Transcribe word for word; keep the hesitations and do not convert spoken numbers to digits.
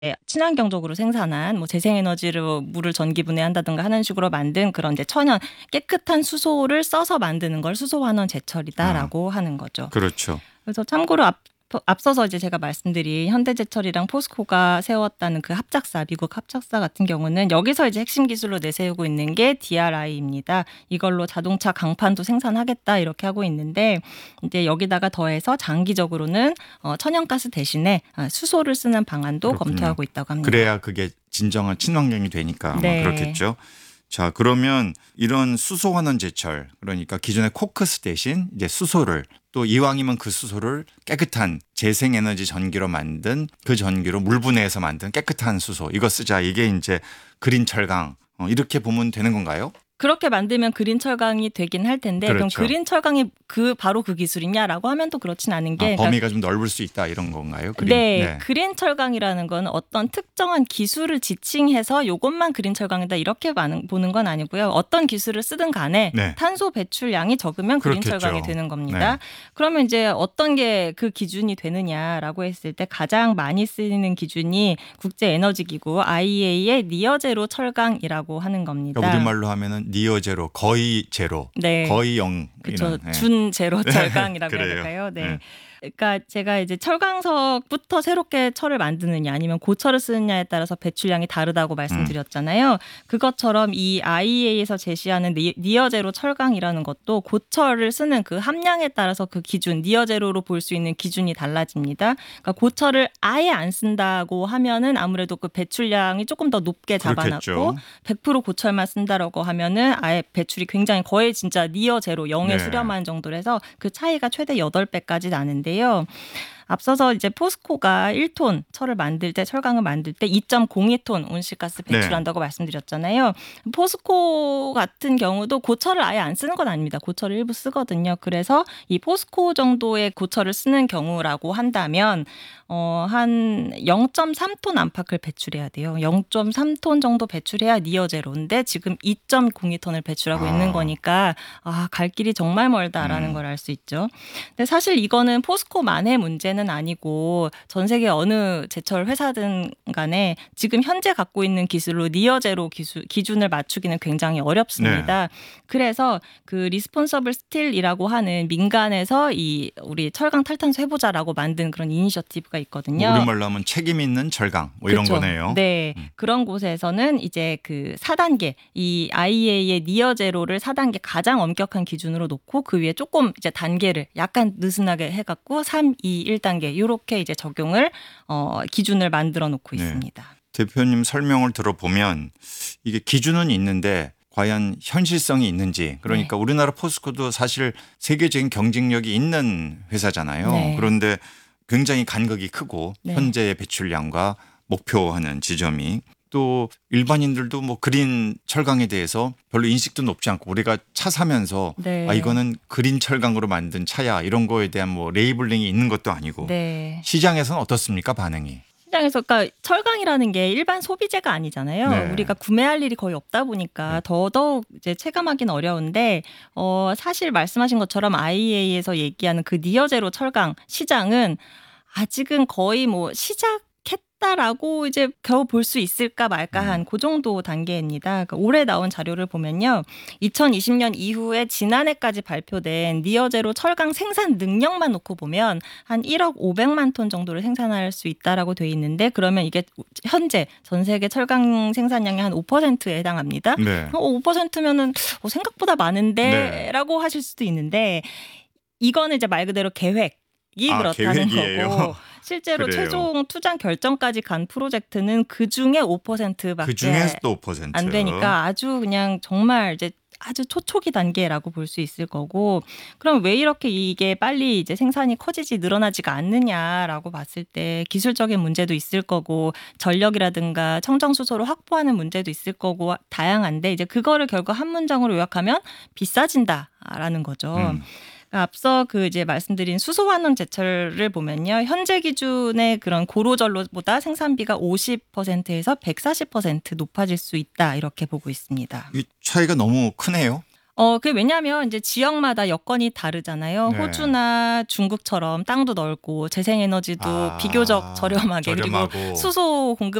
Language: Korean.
친환경적으로 생산한 뭐 재생에너지로 물을 전기분해한다든가 하는 식으로 만든 그런 이제 천연 깨끗한 수소를 써서 만드는 걸 수소환원 제철이다라고 아, 하는 거죠. 그렇죠. 그래서 참고로 앞 앞서서 이제 제가 말씀드린 현대제철이랑 포스코가 세웠다는 그 합작사, 미국 합작사 같은 경우는 여기서 이제 핵심 기술로 내세우고 있는 게 디알아이입니다. 이걸로 자동차 강판도 생산하겠다 이렇게 하고 있는데 이제 여기다가 더해서 장기적으로는 어, 천연가스 대신에 수소를 쓰는 방안도 그렇군요. 검토하고 있다고 합니다. 그래야 그게 진정한 친환경이 되니까 아마 네. 그렇겠죠. 자, 그러면 이런 수소환원 제철, 그러니까 기존의 코크스 대신 이제 수소를, 또 이왕이면 그 수소를 깨끗한 재생에너지 전기로 만든 그 전기로 물 분해해서 만든 깨끗한 수소, 이거 쓰자. 이게 이제 그린 철강, 어, 이렇게 보면 되는 건가요? 그렇게 만들면 그린 철강이 되긴 할 텐데 그럼 그렇죠. 그린 철강이 그 바로 그 기술이냐라고 하면 또 그렇진 않은 게 아, 그러니까 범위가 좀 넓을 수 있다 이런 건가요? 그린? 네, 네. 그린 철강이라는 건 어떤 특정한 기술을 지칭해서 이것만 그린 철강이다 이렇게 보는 건 아니고요. 어떤 기술을 쓰든 간에 네. 탄소 배출량이 적으면 그린 그렇겠죠. 철강이 되는 겁니다. 네. 그러면 이제 어떤 게 그 기준이 되느냐라고 했을 때 가장 많이 쓰이는 기준이 국제에너지기구 아이이에이의 니어제로 철강이라고 하는 겁니다. 그러니까 우리말로 하면은 니어 제로, 거의 제로, 네. 거의 영. 그렇죠. 네. 준 제로 철강이라고 해야 그래요. 될까요? 네. 네. 그러니까 제가 이제 철강석부터 새롭게 철을 만드느냐 아니면 고철을 쓰느냐에 따라서 배출량이 다르다고 말씀드렸잖아요. 그것처럼 이 아이이에이에서 제시하는 니, 니어제로 철강이라는 것도 고철을 쓰는 그 함량에 따라서 그 기준, 니어제로로 볼 수 있는 기준이 달라집니다. 그러니까 고철을 아예 안 쓴다고 하면은 아무래도 그 배출량이 조금 더 높게 잡아놨고 그렇겠죠. 백 퍼센트 고철만 쓴다라고 하면은 아예 배출이 굉장히 거의 진짜 니어제로 영에 네. 수렴한 정도로 해서 그 차이가 최대 여덟 배까지 나는데요. 앞서서 이제 포스코가 일 톤 철을 만들 때 철강을 만들 때 이 점 공이 톤 온실가스 배출한다고 네. 말씀드렸잖아요. 포스코 같은 경우도 고철을 아예 안 쓰는 건 아닙니다. 고철을 일부 쓰거든요. 그래서 이 포스코 정도의 고철을 쓰는 경우라고 한다면 어, 한 영 점 삼 톤 안팎을 배출해야 돼요. 영 점 삼 톤 정도 배출해야 니어제로인데 지금 이 점 공이 톤을 배출하고 아. 있는 거니까 아, 갈 길이 정말 멀다라는 음. 걸 알 수 있죠. 근데 사실 이거는 포스코만의 문제는 아니고 전 세계 어느 제철 회사든 간에 지금 현재 갖고 있는 기술로 니어제로 기술, 기준을 맞추기는 굉장히 어렵습니다. 네. 그래서 그 리스폰서블 스틸이라고 하는 민간에서 이 우리 철강 탈탄소 해보자라고 만든 그런 이니셔티브가 있거든요. 뭐 우리말로 하면 책임 있는 철강 뭐 이런 그렇죠. 거네요. 네, 음. 그런 곳에서는 이제 그 사 단계 이 아이이에이의 니어제로를 사 단계 가장 엄격한 기준으로 놓고 그 위에 조금 이제 단계를 약간 느슨하게 해갖고 삼, 이, 일 단계 이렇게 이제 적용을 어, 기준을 만들어 놓고 네. 있습니다. 대표님 설명을 들어보면 이게 기준은 있는데 과연 현실성이 있는지 그러니까 네. 우리나라 포스코도 사실 세계적인 경쟁력이 있는 회사잖아요. 네. 그런데 굉장히 간극이 크고 네. 현재의 배출량과 목표하는 지점이 또 일반인들도 뭐 그린 철강에 대해서 별로 인식도 높지 않고 우리가 차 사면서 네. 아 이거는 그린 철강으로 만든 차야 이런 거에 대한 뭐 레이블링이 있는 것도 아니고 네. 시장에서는 어떻습니까 반응이? 시장에서 그러니까 철강이라는 게 일반 소비재가 아니잖아요. 네. 우리가 구매할 일이 거의 없다 보니까 네. 더더욱 이제 체감하기는 어려운데 어, 사실 말씀하신 것처럼 아이이에이에서 얘기하는 그 니어제로 철강 시장은 아직은 거의 뭐 시작 라고 이제 겨우 볼 수 있을까 말까 한 그 정도 단계입니다. 그러니까 올해 나온 자료를 보면요. 이천이십 년 이후에 지난해까지 발표된 니어제로 철강 생산 능력만 놓고 보면 한 일억 오백만 톤 정도를 생산할 수 있다라고 돼 있는데 그러면 이게 현재 전 세계 철강 생산량의 한 오 퍼센트에 해당합니다. 네. 어, 오 퍼센트면은 생각보다 많은데 네. 라고 하실 수도 있는데 이거는 이제 말 그대로 계획이 아, 그렇다는 계획이에요. 거고 실제로 그래요. 최종 투자 결정까지 간 프로젝트는 그중에 오 퍼센트밖에 그 중에서도 오 퍼센트. 안 되니까 아주 그냥 정말 이제 아주 초초기 단계라고 볼 수 있을 거고 그럼 왜 이렇게 이게 빨리 이제 생산이 커지지 늘어나지가 않느냐라고 봤을 때 기술적인 문제도 있을 거고 전력이라든가 청정수소를 확보하는 문제도 있을 거고 다양한데 이제 그거를 결국 한 문장으로 요약하면 비싸진다라는 거죠. 음. 앞서 그 이제 말씀드린 수소환원 제철을 보면요. 현재 기준의 그런 고로전로보다 생산비가 오십 퍼센트에서 백사십 퍼센트 높아질 수 있다. 이렇게 보고 있습니다. 이 차이가 너무 크네요. 어, 그 왜냐하면 이제 지역마다 여건이 다르잖아요. 네. 호주나 중국처럼 땅도 넓고 재생에너지도 아, 비교적 저렴하게 저렴하고. 그리고 수소 공급